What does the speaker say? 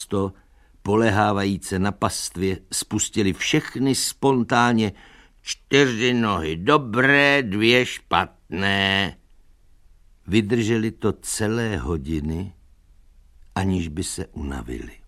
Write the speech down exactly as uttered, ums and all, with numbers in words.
často, polehávajíce na pastvě, spustili všechny spontánně čtyři nohy dobré, dvě špatné. Vydrželi to celé hodiny, aniž by se unavili.